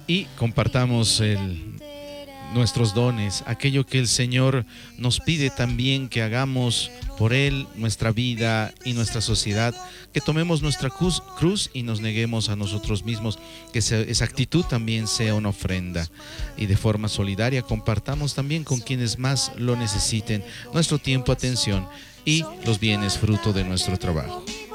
y compartamos nuestros dones, aquello que el Señor nos pide también que hagamos por Él, nuestra vida y nuestra sociedad, que tomemos nuestra cruz y nos neguemos a nosotros mismos, que esa actitud también sea una ofrenda y de forma solidaria compartamos también con quienes más lo necesiten nuestro tiempo, atención y los bienes fruto de nuestro trabajo.